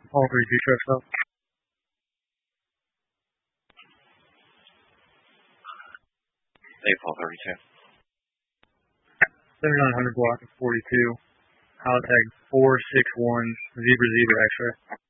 All 32 trucks up. 32. 7900 block of 42. Halitag 461, zebra X-ray.